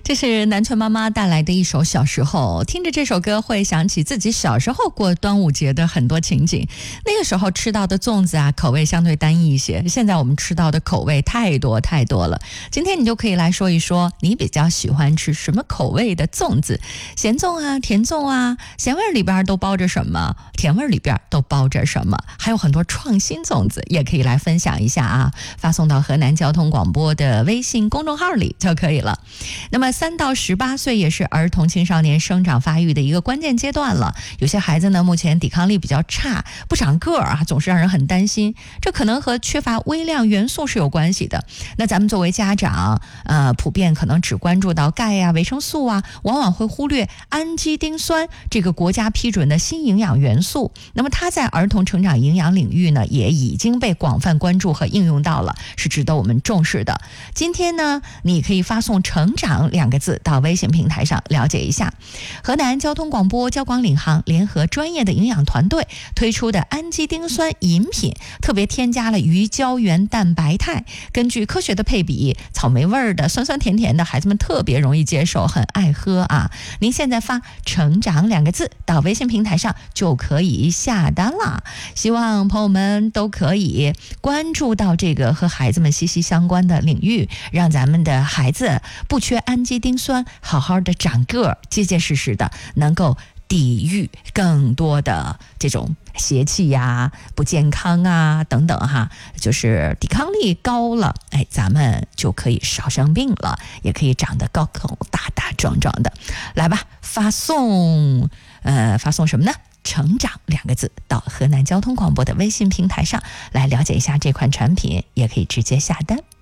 这是南拳妈妈带来的一首《小时候》，听着这首歌会想起自己小时候过端午节的很多情景。那个时候吃到的粽子啊，口味相对单一一些，现在我们吃到的口味太多了。今天你就可以来说一说，你比较喜欢吃什么口味的粽子？咸粽啊，甜粽啊，咸味里边都包着什么？甜味里边都包着什么？还有很多创新粽子，也可以来分享一下啊，发送到河南交通广播的微信公众号里就可以了。那么3到18岁也是儿童青少年生长发育的一个关键阶段了，有些孩子呢目前抵抗力比较差，不长个儿啊，总是让人很担心，这可能和缺乏微量元素是有关系的。那咱们作为家长普遍可能只关注到钙啊、维生素啊，往往会忽略氨基丁酸这个国家批准的新营养元素。那么它在儿童成长营养领域呢也已经被广泛关注和应用到了，是值得我们重视的。今天呢你可以发送成长2个字到微信平台上了解一下。河南交通广播交广领航联合专业的营养团队推出的氨基丁酸饮品，特别添加了鱼胶原蛋白肽，根据科学的配比，草莓味儿的酸酸甜甜的，孩子们特别容易接受，很爱喝啊。您现在发成长2个字到微信平台上就可以下单了。希望朋友们都可以关注到这个和孩子们息息相关的领域，让咱们的孩子不缺氨基丁酸，好好的长个儿，结结实实的能够抵御更多的这种邪气呀、不健康啊等等哈，就是抵抗力高了，咱们就可以少生病了，也可以长得高高大大壮壮的。来吧，发送什么呢？成长2个字到河南交通广播的微信平台上来了解一下这款产品，也可以直接下单。